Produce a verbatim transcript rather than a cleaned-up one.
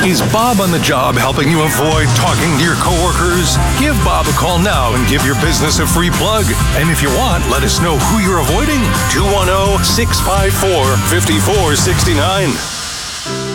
Is Bob on the job helping you avoid talking to your coworkers? Give Bob a call now and give your business a free plug. And if you want, let us know who you're avoiding. two one zero, six five four, five four six nine.